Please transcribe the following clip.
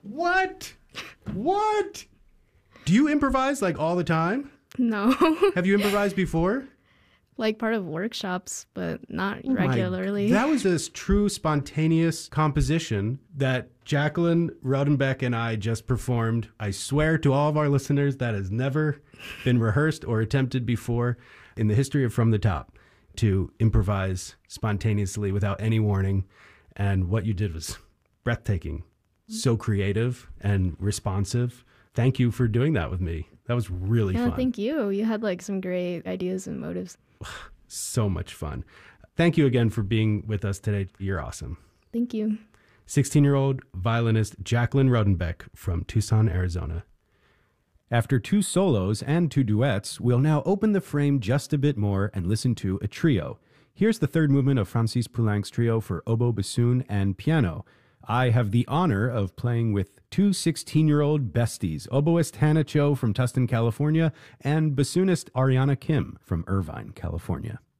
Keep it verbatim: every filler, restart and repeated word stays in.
What? What? Do you improvise like all the time? No. Have you improvised before? Like part of workshops, but not Oh my- regularly. That was this true spontaneous composition that Jacqueline Rodenbeck and I just performed. I swear to all of our listeners that has never been rehearsed or attempted before in the history of From the Top, to improvise spontaneously without any warning. And what you did was breathtaking, so creative and responsive. Thank you for doing that with me. That was really Yeah, fun. thank you. You had like some great ideas and motives. So much fun. Thank you again for being with us today. You're awesome. Thank you. sixteen-year-old violinist Jacqueline Rodenbeck from Tucson, Arizona. After two solos and two duets, we'll now open the frame just a bit more and listen to a trio. Here's the third movement of Francis Poulenc's trio for oboe, bassoon, and piano. I have the honor of playing with two sixteen-year-old besties, oboist Hannah Cho from Tustin, California, and bassoonist Ariana Kim from Irvine, California.